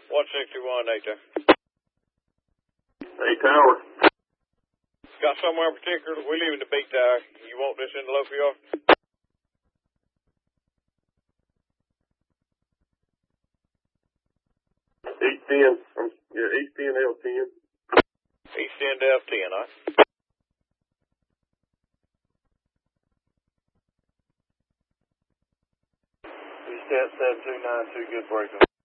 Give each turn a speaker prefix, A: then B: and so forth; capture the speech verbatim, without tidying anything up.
A: one sixty-one, eight there.
B: Hey, Tower.
A: Got somewhere in particular? We live in the beat tower. You want this in the local yard?
B: East ten. Um, yeah, East ten, L ten.
A: East ten to L ten, huh?
B: East ten, seven two nine two, good break.